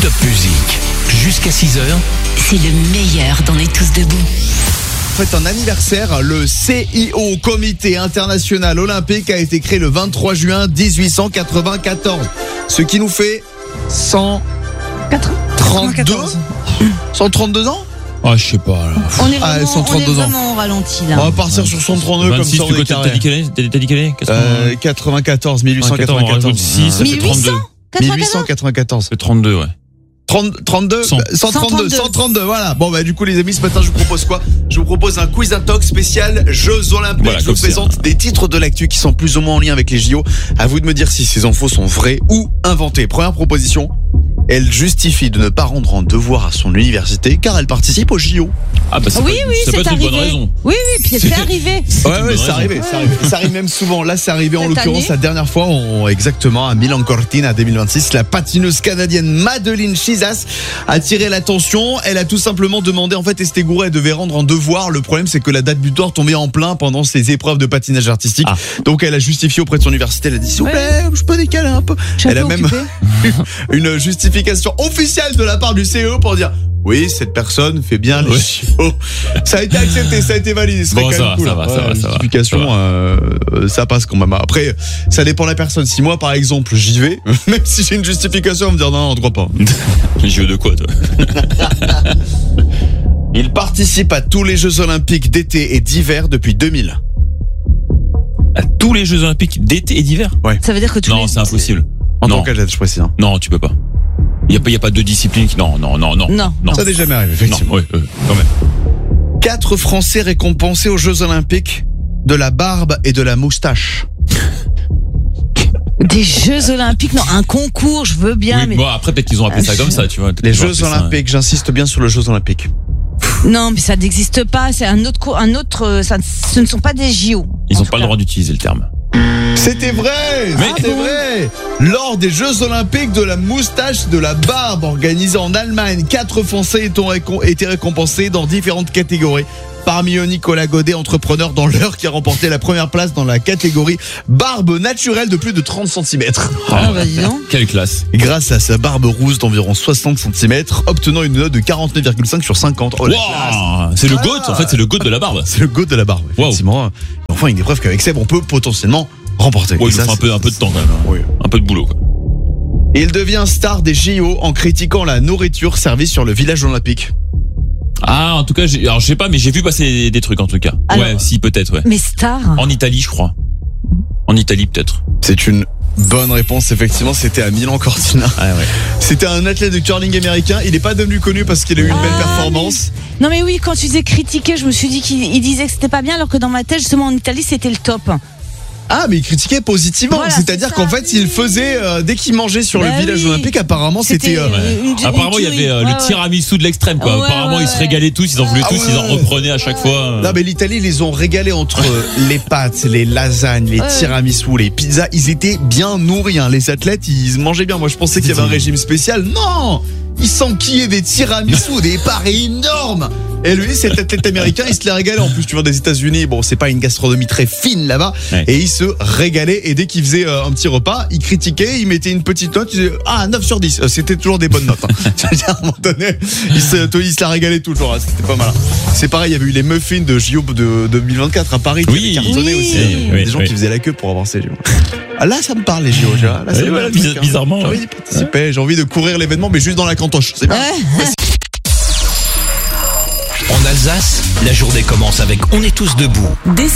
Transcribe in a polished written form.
Top Music. Jusqu'à 6h. C'est le meilleur d'On est tous debout. Fête un anniversaire, le CIO, Comité International Olympique, a été créé le 23 juin 1894. Ce qui nous fait 132 ans. Ah, je sais pas là. On est vraiment, 132 ans. vraiment au ralenti là. On va partir sur 132 comme 26, ça on est carré. t'as dit quelle année? T'as dit quelle année? 94, 1894. 6, ça fait 32. 1894. Ça fait 32, ouais. 32 100. 132, voilà. Bon bah du coup les amis, ce matin je vous propose quoi? Je vous propose un quiz intox spécial Jeux Olympiques. Voilà, je vous comme c'est, présente des titres de l'actu qui sont plus ou moins en lien avec les JO. À vous de me dire si ces infos sont vraies ou inventées. Première proposition, elle justifie de ne pas rendre un devoir à son université car elle participe aux JO. Ah bah c'est Oui, pas, oui, ça peut c'est être une arrivé. bonne raison. Oui, puis c'est arrivé. Ouais, c'est arrivé. Ça arrive même souvent. Là, c'est arrivé en Cette l'occurrence année. la dernière fois, exactement à Milan Cortina 2026. La patineuse canadienne Madeline Chizas a attiré l'attention. Elle a tout simplement demandé, en fait, Estegura, elle devait rendre un devoir. Le problème, c'est que la date butoir tombait en plein pendant ses épreuves de patinage artistique. Donc, elle a justifié auprès de son université. Elle a dit, s'il vous plaît, je peux décaler un peu. Elle a même une justification officielle de la part du CEO pour dire, oui, cette personne fait bien les JO. Ça a été accepté, ça a été validé. Ce serait Bon, quand même cool. ça va. Justification, ça passe quand même. Après, ça dépend de la personne. Si moi, par exemple, j'y vais, même si j'ai une justification, on va me dire non, on ne croit pas. Les JO de quoi, toi? Il participe à tous les Jeux Olympiques d'été et d'hiver depuis 2000. À tous les Jeux Olympiques d'été et d'hiver? Ça veut dire que Non, c'est impossible. En Non. tant qu'âge, je précise. Non, tu peux pas. Il y a pas deux disciplines qui... Non. Ça n'est jamais arrivé, effectivement. Non, quand même. 4 Français récompensés aux Jeux Olympiques de la barbe et de la moustache. des Jeux Olympiques, non, un concours, je veux bien, Oui, mais bon, après, peut-être qu'ils ont appelé ça comme ça, tu vois. Les Jeux Olympiques, j'insiste bien sur les Jeux Olympiques. non, mais ça n'existe pas. C'est un autre. Ce ne sont pas des JO. Ils ont pas le droit d'utiliser le terme. C'était vrai, c'était vrai. Lors des Jeux Olympiques de la moustache et de la barbe organisés en Allemagne, 4 Français étaient récompensés dans différentes catégories. Parmi eux, Nicolas Godet, entrepreneur dans l'Eure, qui a remporté la première place dans la catégorie barbe naturelle de plus de 30 cm. Ah, bah dis donc. Quelle classe. Grâce à sa barbe rousse d'environ 60 cm, obtenant une note de 49,5 sur 50. Oh, la classe. Wow, c'est le GOAT, en fait, c'est le GOAT de la barbe. C'est le goût de la barbe, effectivement. Enfin, une épreuve qu'avec Seb, on peut potentiellement remporter. Ouais, Et il ça, faut un peu de temps quand même. Oui. Un peu de boulot, quoi. Il devient star des JO en critiquant la nourriture servie sur le village olympique. Ah, en tout cas, alors je sais pas, mais j'ai vu passer des trucs en tout cas. Alors, ouais, si, peut-être, ouais. Mais star. En Italie, je crois. En Italie, peut-être. C'est une bonne réponse, effectivement, c'était à Milan Cortina. Ah ouais. C'était un athlète de curling américain. Il n'est pas devenu connu parce qu'il a eu une belle performance. Non, mais oui, quand tu disais critiquer, je me suis dit qu'il disait que c'était pas bien, alors que dans ma tête, justement, en Italie, c'était le top. Ah, mais il critiquait positivement. Voilà, c'est-à-dire c'est qu'en ça, fait, il faisait, dès qu'il mangeait sur le Bah village oui. olympique, apparemment, c'était... Apparemment, il y avait le tiramisu de l'extrême, quoi. Ouais, Apparemment, ils se ouais. régalaient tous, ils en voulaient Ah tous, ouais. ils en reprenaient à chaque fois. Non, mais l'Italie, ils les ont régalés entre les pâtes, les lasagnes, les tiramisus, les pizzas. Ils étaient bien nourris, hein. Les athlètes, ils mangeaient bien. Moi, je pensais qu'il y avait un régime spécial. Non! Ils s'enquillaient des tiramisus, des parts énormes. Et lui, cet athlète américain, il se les régalait. En plus, tu vois, des États-Unis, bon, c'est pas une gastronomie très fine là-bas. Ouais. Et il se régalait. Et dès qu'il faisait un petit repas, il critiquait, il mettait une petite note. Il disait, 9 sur 10. C'était toujours des bonnes notes. Hein. C'est-à-dire, à un moment donné, il se la régalait toujours. Hein. C'était pas mal. C'est pareil, il y avait eu les muffins de JO de 2024 à Paris. Oui. Qui avaient cartonné Oui. aussi. Il y avait des gens qui faisaient la queue pour avoir ces JO. Ah, là, ça me parle, les JO, tu vois. Là, c'est Ouais, le bizarre- truc, hein. bizarrement, J'ai envie ouais. d'y participer. J'ai envie de courir l'événement, mais juste dans la cantoche. C'est bien. En Alsace, la journée commence avec On est tous debout. Dès